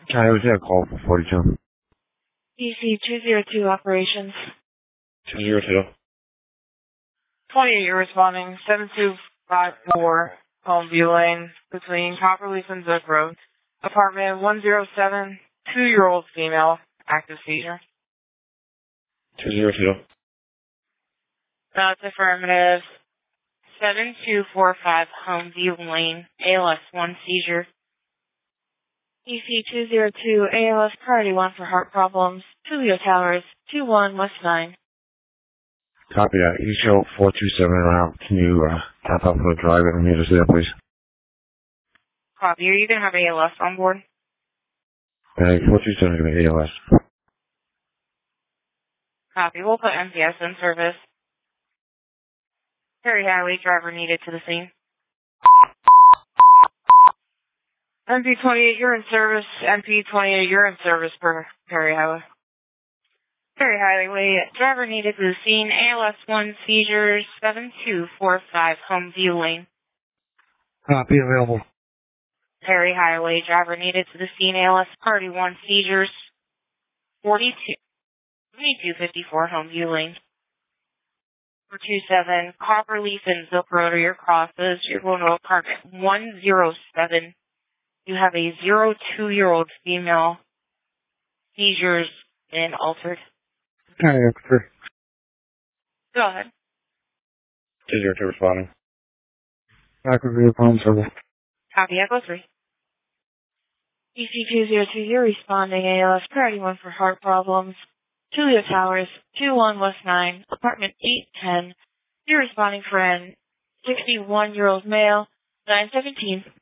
I was at call for 42. DC 202 operations. 202. 28, you're responding. 7254 Homeview Lane between Copperleaf and Zook Road. Apartment 107, 2-year-old female, active seizure. 202. That's affirmative. 7245 Homeview Lane, ALS 1 seizure. EC 202 ALS priority 1 for heart problems. Tulio Towers, 21 West 9. Copy that. You show 427 around. Can you tap up for the driver and meet us there, please? Copy. Are you going to have ALS on board? 427 is going to be ALS. Copy. We'll put MPS in service. Perry Highway driver needed to the scene. MP28, you're in service. MP28, you're in service for Perry Highway. Perry Highway driver needed to the scene. ALS 1 seizures 7245 Homeview Lane. Copy available. Perry Highway driver needed to the scene. ALS party 1 seizures 2254 Homeview Lane. 427 Copperleaf and Zook Road are your crosses. You're going to apartment 107. You have a 2-year-old female, seizures and altered. Hi, Echo 3. Go ahead. 202 responding. Active vehicle on service. Copy, Echo 3. EC 202, you're responding. ALS priority 1 for heart problems. Tulio Towers, 21 West 9, apartment 810. You're responding for an 61-year-old male, 917.